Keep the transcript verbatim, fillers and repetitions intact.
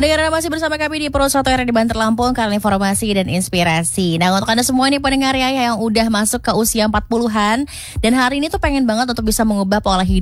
Pendengar Anda masih bersama kami di Pro satu R di Banter Lampung, karena informasi dan inspirasi. Nah, untuk Anda semua nih pendengar ya yang udah masuk ke usia empat puluhan dan hari ini tuh pengen banget untuk bisa mengubah pola hidup